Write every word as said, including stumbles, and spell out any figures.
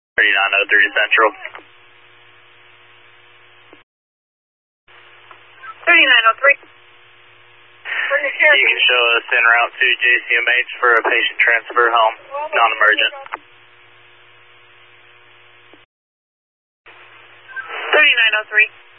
thirty-nine oh three Central. thirty-nine oh three. You can show us en route to J C M H for a patient transfer home, non-emergent. thirty-nine oh three.